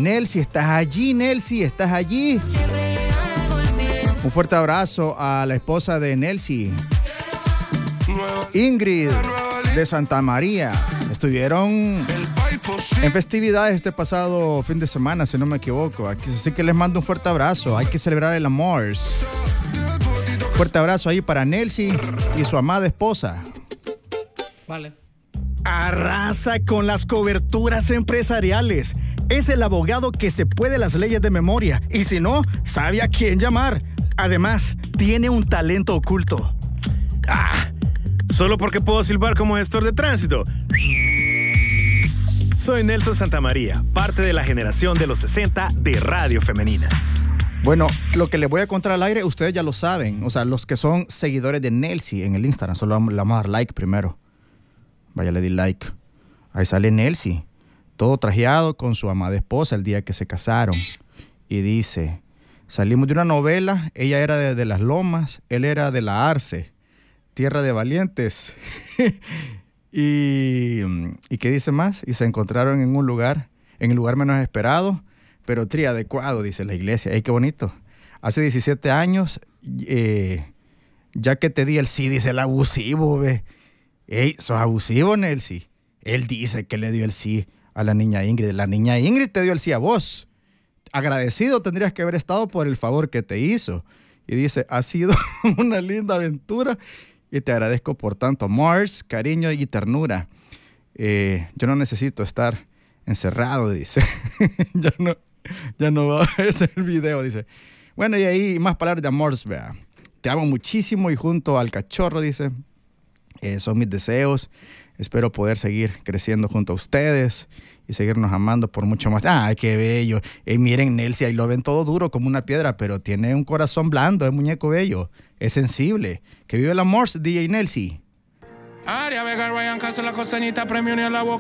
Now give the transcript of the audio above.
Nelcy, ¿estás allí, Nelcy? ¿Estás allí? Un fuerte abrazo a la esposa de Nelcy, Ingrid, de Santa María. Estuvieron en festividades este pasado fin de semana, si no me equivoco. Así que les mando un fuerte abrazo. Hay que celebrar el amor. Fuerte abrazo ahí para Nelcy y su amada esposa. Vale. Arrasa con las coberturas empresariales. Es el abogado que se puede las leyes de memoria y si no, sabe a quién llamar. Además, tiene un talento oculto. Solo porque puedo silbar como gestor de tránsito. Soy Nelson Santamaría, parte de la generación de los 60 de Radio Femenina. Bueno, lo que les voy a contar al aire, ustedes ya lo saben. O sea, los que son seguidores de Nelcy en el Instagram, solo le vamos a dar like primero. Vaya, le di like. Ahí sale Nelcy, todo trajeado con su amada esposa el día que se casaron. Y dice, salimos de una novela, ella era de Las Lomas, él era de la Arce, tierra de valientes. y ¿qué dice más? Y se encontraron en un lugar, en el lugar menos esperado, pero adecuado, dice la iglesia. ¡Ay, qué bonito! Hace 17 años, ya que te di el sí, dice el abusivo, ve. ¡Ey, sos abusivo, Nelcy! Él dice que le dio el sí a la niña Ingrid. La niña Ingrid te dio el sí a vos. Agradecido tendrías que haber estado por el favor que te hizo. Y dice, ha sido una linda aventura y te agradezco por tanto amor, cariño y ternura. Yo no necesito estar encerrado, dice. Ya no va a ver el video, dice. Bueno, y ahí más palabras de amor, vea. Te amo muchísimo y junto al cachorro, dice, son mis deseos. Espero poder seguir creciendo junto a ustedes y seguirnos amando por mucho más. ¡Ay, qué bello! Miren, Nelcy, ahí lo ven todo duro como una piedra, pero tiene un corazón blando, es muñeco bello, es sensible. ¡Que vive el amor, DJ Nelcy! Aria Vega, Ryan Castro, la costanita, premio ni a la boca.